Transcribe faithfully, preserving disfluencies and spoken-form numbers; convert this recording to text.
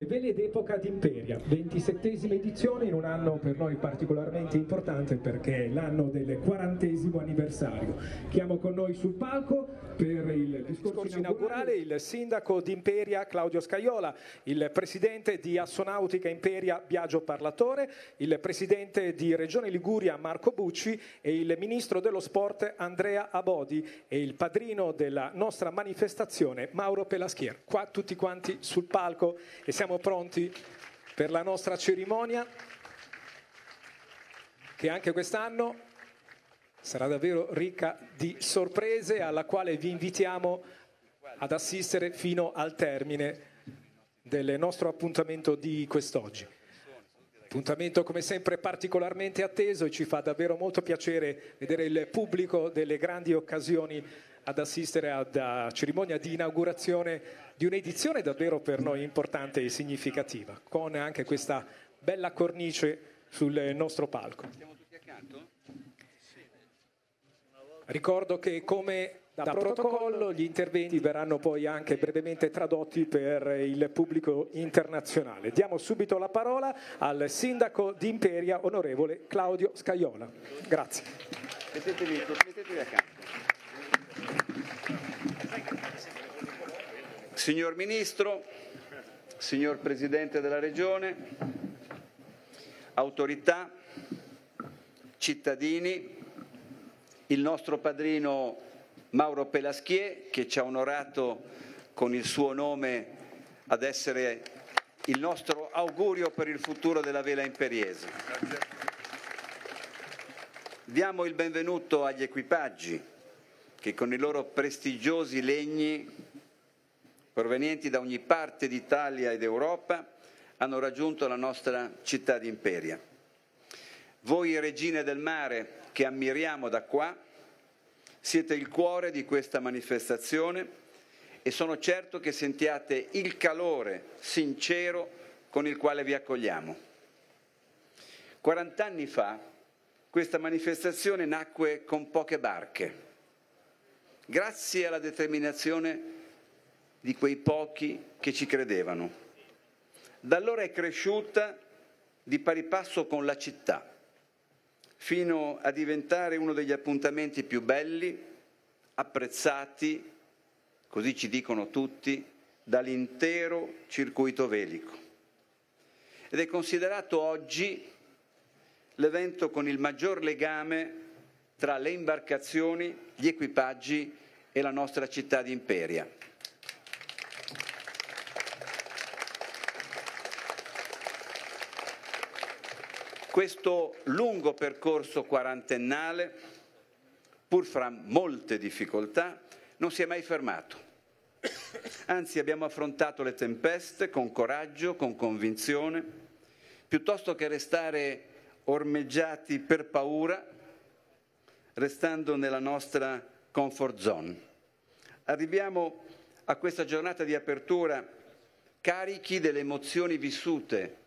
Vele d'epoca d'Imperia, ventisettesima edizione in un anno per noi particolarmente importante perché è l'anno del quarantesimo anniversario. Chiamo con noi sul palco per il discorso, discorso inaugurale il sindaco d'Imperia Claudio Scajola, il presidente di Assonautica Imperia Biagio Parlatore, il presidente di Regione Liguria Marco Bucci e il ministro dello sport Andrea Abodi e il padrino della nostra manifestazione Mauro Pelaschier. Qua tutti quanti sul palco e siamo pronti per la nostra cerimonia che anche quest'anno sarà davvero ricca di sorprese alla quale vi invitiamo ad assistere fino al termine del nostro appuntamento di quest'oggi. Appuntamento come sempre particolarmente atteso e ci fa davvero molto piacere vedere il pubblico delle grandi occasioni ad assistere alla cerimonia di inaugurazione di un'edizione davvero per noi importante e significativa, con anche questa bella cornice sul nostro palco. Ricordo che come da protocollo gli interventi verranno poi anche brevemente tradotti per il pubblico internazionale. Diamo subito la parola al sindaco di Imperia, onorevole Claudio Scajola. Grazie. Mettetevi, mettetevi accanto. Signor Ministro, signor Presidente della Regione, autorità, cittadini, il nostro padrino Mauro Pelaschier che ci ha onorato con il suo nome ad essere il nostro augurio per il futuro della vela imperiese. Diamo il benvenuto agli equipaggi che con i loro prestigiosi legni provenienti da ogni parte d'Italia ed Europa hanno raggiunto la nostra città di Imperia. Voi regine del mare che ammiriamo da qua, siete il cuore di questa manifestazione e sono certo che sentiate il calore sincero con il quale vi accogliamo. quarant'anni fa questa manifestazione nacque con poche barche, grazie alla determinazione di quei pochi che ci credevano. Da allora è cresciuta di pari passo con la città, fino a diventare uno degli appuntamenti più belli, apprezzati, così ci dicono tutti, dall'intero circuito velico. Ed è considerato oggi l'evento con il maggior legame tra le imbarcazioni, gli equipaggi e la nostra città di Imperia. Questo lungo percorso quarantennale, pur fra molte difficoltà, non si è mai fermato. Anzi, abbiamo affrontato le tempeste con coraggio, con convinzione, piuttosto che restare ormeggiati per paura, restando nella nostra comfort zone. Arriviamo a questa giornata di apertura carichi delle emozioni vissute